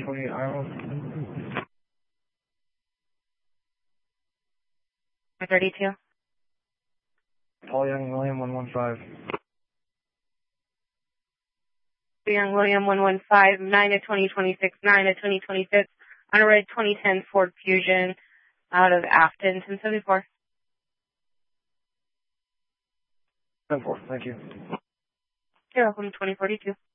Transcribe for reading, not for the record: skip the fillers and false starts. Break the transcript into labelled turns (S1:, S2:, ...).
S1: 128 Ireland.
S2: 32.
S1: Paul Young William 115.
S2: Young William 115, 9 to 2026, 9 to 2026, on a red 2010 Ford Fusion out of Afton, 1074.
S1: 10-4, thank you.
S2: You're welcome, 2042.